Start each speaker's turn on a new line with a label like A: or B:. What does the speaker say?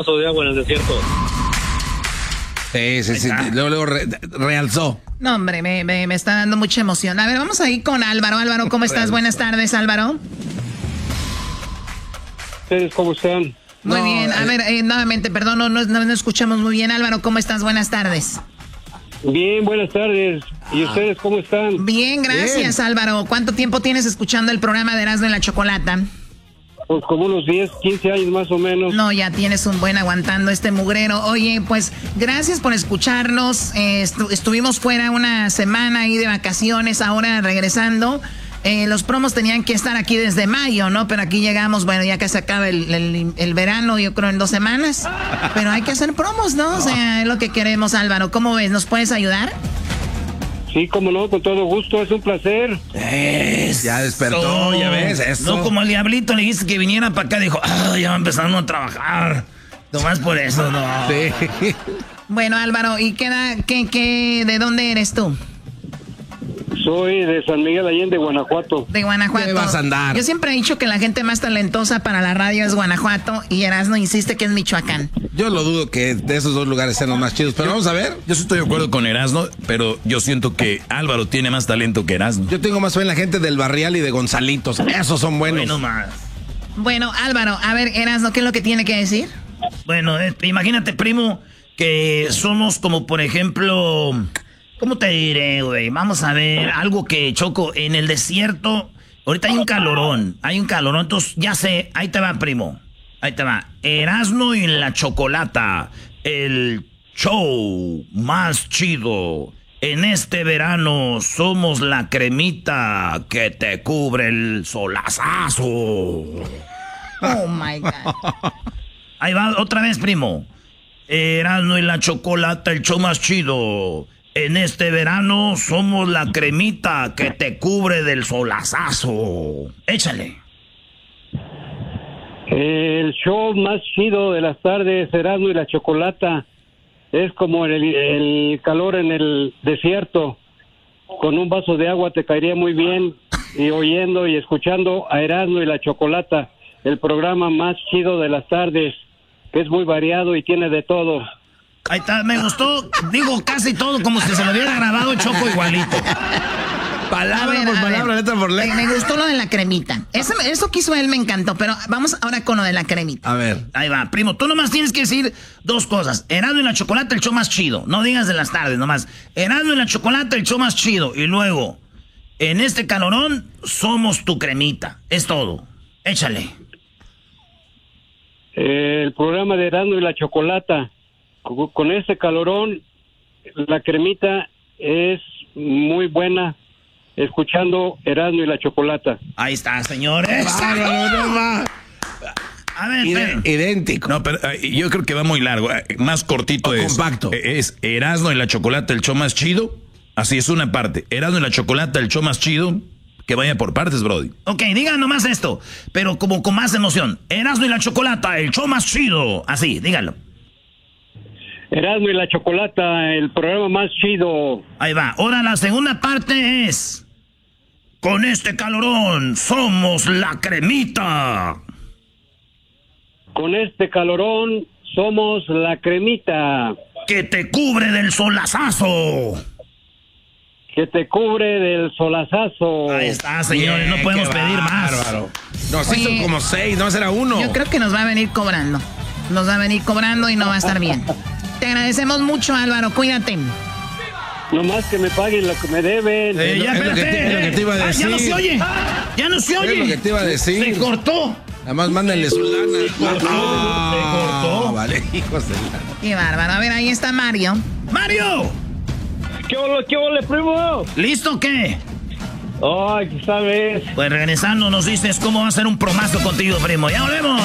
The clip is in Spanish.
A: vaso de agua en el desierto.
B: Sí. Luego realzó.
C: No, hombre, me está dando mucha emoción. A ver, vamos a ir con Álvaro. Álvaro, ¿cómo estás? Buenas tardes, Álvaro.
A: ¿Ustedes cómo están?
C: Muy bien. A ver, nuevamente, perdón, no escuchamos muy bien. Álvaro, ¿cómo estás? Buenas tardes.
A: Bien, buenas tardes. ¿Y ustedes cómo están?
C: Bien, gracias, bien. Álvaro. ¿Cuánto tiempo tienes escuchando el programa de Erasmo y la Chocolata?
A: Pues como unos 10, 15 años más o menos.
C: No, ya tienes un buen aguantando este mugrero. Oye, pues gracias por escucharnos. Estuvimos fuera una semana ahí de vacaciones, ahora regresando. Los promos tenían que estar aquí desde mayo, ¿no? Pero aquí llegamos, bueno, ya que se acaba el verano, yo creo en 2 semanas. Pero hay que hacer promos, ¿no? O sea, es lo que queremos, Álvaro. ¿Cómo ves? ¿Nos puedes ayudar?
A: Sí, cómo no, con todo gusto, es un placer.
B: Ya despertó, ya ves, eso.
D: No, como al diablito le dijiste que viniera para acá, dijo, ya va empezando a trabajar. Nomás por eso, no.
B: Sí.
C: Bueno, Álvaro, ¿y de dónde eres tú?
A: Soy de San Miguel Allende, Guanajuato.
C: De Guanajuato.
B: ¿Qué vas a andar?
C: Yo siempre he dicho que la gente más talentosa para la radio es Guanajuato y Erasmo insiste que es Michoacán.
B: Yo lo dudo que de esos dos lugares sean los más chidos, pero vamos a ver.
D: Yo sí estoy de acuerdo con Erasmo, pero yo siento que Álvaro tiene más talento que Erasmo.
B: Yo tengo más fe en la gente del Barrial y de Gonzalitos. Esos son buenos.
D: Bueno, más.
C: Bueno, Álvaro, a ver, Erasmo, ¿qué es lo que tiene que decir?
D: Bueno, imagínate, primo, que somos como, por ejemplo... ¿Cómo te diré, güey? Vamos a ver, algo que Choco, en el desierto, ahorita hay un calorón, entonces ya sé, ahí te va, primo, ahí te va. Erasmo y la Chocolata, el show más chido. En este verano somos la cremita que te cubre el solazazo.
C: Oh, my God.
D: Ahí va, otra vez, primo. Erasmo y la Chocolata, el show más chido. En este verano somos la cremita que te cubre del solazazo. Échale.
A: El show más chido de las tardes, Erasmo y la Chocolata, es como el calor en el desierto. Con un vaso de agua te caería muy bien, y oyendo y escuchando a Erasmo y la Chocolata, el programa más chido de las tardes, que es muy variado y tiene de todo.
D: Ahí está, me gustó, digo casi todo como si se lo hubiera grabado Choco igualito.
B: Palabra por palabra, letra por letra.
C: Me gustó lo de la cremita. Eso que hizo él me encantó, pero vamos ahora con lo de la cremita.
B: A ver.
D: Ahí va, primo, tú nomás tienes que decir 2 cosas. Erasmo y la Chocolata, el show más chido. No digas de las tardes, nomás. Erasmo y la Chocolata, el show más chido. Y luego, en este calorón, somos tu cremita. Es todo. Échale.
A: El programa de Erasmo y la Chocolata, con este calorón, la cremita es muy buena, escuchando Erasmo y la Chocolata.
D: Ahí está, señores. A ver,
B: idéntico.
D: No, pero yo creo que va muy largo. Más cortito es.
B: Compacto.
D: Es Erasmo y la Chocolata, el show más chido. Así es una parte. Erasmo y la Chocolata, el show más chido. Que vaya por partes, Brody. Ok, digan nomás esto, pero como con más emoción. Erasmo y la Chocolata, el show más chido. Así, díganlo.
A: Erasmo y la Chocolata, el programa más chido.
D: Ahí va. Ahora la segunda parte es... Con este calorón, somos la cremita.
A: Con este calorón, somos la cremita.
D: Que te cubre del solazazo.
A: Que te cubre del solazazo.
D: Ahí está, señores, no podemos pedir más.
B: Bárbaro. Nos hizo como 6, no será 1.
C: Yo creo que nos va a venir cobrando. Nos va a venir cobrando y no va a estar bien. Te agradecemos mucho, Álvaro, cuídate.
A: No más que me paguen lo que me deben.
D: Ya, espérate.
B: Es lo que te iba a decir.
D: Ya no se oye. Ya no se oye.
B: Es lo que te iba a decir.
D: Se cortó.
B: Nada más mándenle su lana.
D: Se cortó.
B: Vale, hijos de la...
C: Qué bárbaro. A ver, ahí está Mario.
D: ¡Mario!
A: ¿Qué ole, primo?
D: ¿Listo o qué?
A: Ay, ¿sabes?
D: Pues regresando nos dices cómo va a ser un promazo contigo, primo. ¡Ya volvemos!